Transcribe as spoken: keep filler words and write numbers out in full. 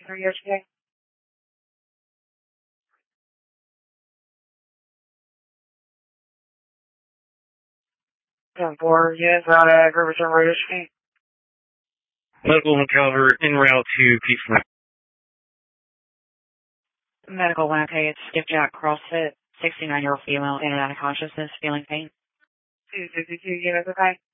are you today? ten four, yes, out at Riverton Radio Street. Medical encounter en route to Peachtree. Medical one, okay, it's Skipjack CrossFit, sixty-nine-year-old female, in and out of consciousness, feeling pain. two sixty-two, units, okay?